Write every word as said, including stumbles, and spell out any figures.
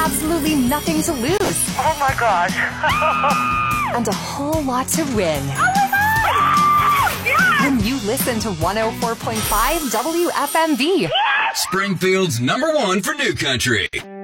absolutely nothing to lose. Oh my gosh. And a whole lot to win. Oh my God! Yes! When you listen to one oh four point five W F M V. Springfield's number one for new country.